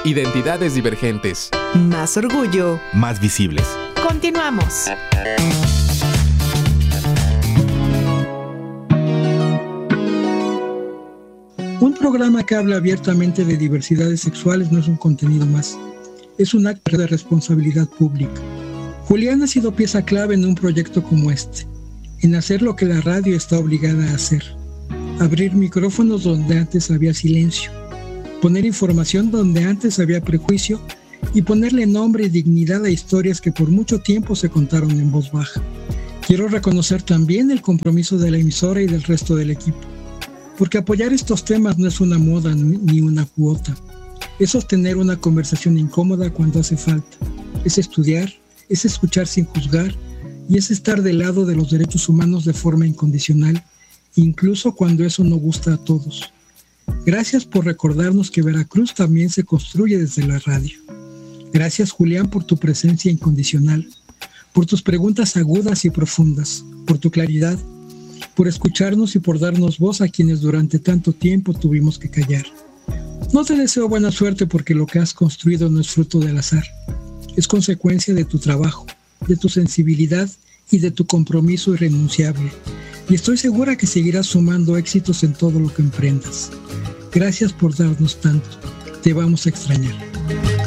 Identidades divergentes. Más orgullo. Más visibles. Continuamos. Un programa que habla abiertamente de diversidades sexuales no es un contenido más. Es un acto de responsabilidad pública. Julián ha sido pieza clave en un proyecto como este, en hacer lo que la radio está obligada a hacer. Abrir micrófonos donde antes había silencio, poner información donde antes había prejuicio y ponerle nombre y dignidad a historias que por mucho tiempo se contaron en voz baja. Quiero reconocer también el compromiso de la emisora y del resto del equipo, porque apoyar estos temas no es una moda ni una cuota. Es sostener una conversación incómoda cuando hace falta. Es estudiar, es escuchar sin juzgar y es estar del lado de los derechos humanos de forma incondicional, incluso cuando eso no gusta a todos. Gracias por recordarnos que Veracruz también se construye desde la radio. Gracias, Julián, por tu presencia incondicional, por tus preguntas agudas y profundas, por tu claridad, por escucharnos y por darnos voz a quienes durante tanto tiempo tuvimos que callar. No te deseo buena suerte porque lo que has construido no es fruto del azar. Es consecuencia de tu trabajo, de tu sensibilidad y de tu compromiso irrenunciable. Y estoy segura que seguirás sumando éxitos en todo lo que emprendas. Gracias por darnos tanto. Te vamos a extrañar.